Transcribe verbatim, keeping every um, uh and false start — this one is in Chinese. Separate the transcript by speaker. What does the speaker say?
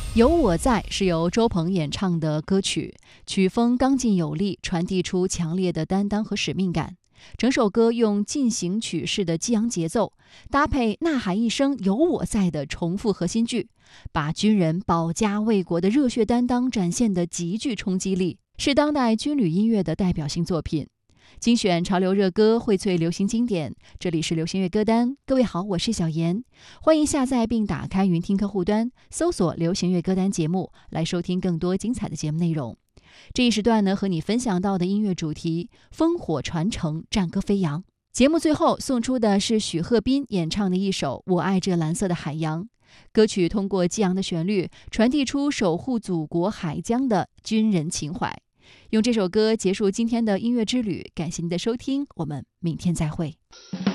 Speaker 1: 有我在是由周鹏演唱的歌曲，曲风刚劲有力，传递出强烈的担当和使命感。整首歌用进行曲式的激昂节奏，搭配呐喊一声有我在的重复核心句，把军人保家卫国的热血担当展现得极具冲击力，是当代军旅音乐的代表性作品。精选潮流热歌，荟萃流行经典，这里是流行乐歌单。各位好，我是小妍，欢迎下载并打开云听客户端，搜索流行乐歌单节目，来收听更多精彩的节目内容。这一时段呢，和你分享到的音乐主题：烽火传承，战歌飞扬。节目最后送出的是许鹤斌演唱的一首《我爱这蓝色的海洋》。歌曲通过激昂的旋律，传递出守护祖国海疆的军人情怀。用这首歌结束今天的音乐之旅，感谢您的收听，我们明天再会。